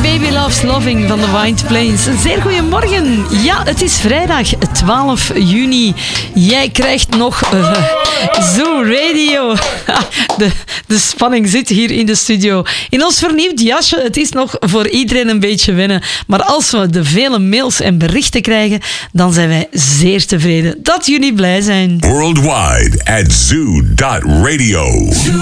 Baby Loves Loving van de Wind Plains. Een zeer goeiemorgen. Ja, het is vrijdag 12 juni. Jij krijgt nog Zoo Radio. De spanning zit hier in de studio. In ons vernieuwd jasje. Het is nog voor iedereen een beetje wennen. Maar als we de vele mails en berichten krijgen, dan zijn wij zeer tevreden dat jullie blij zijn. Worldwide at zoo.radio.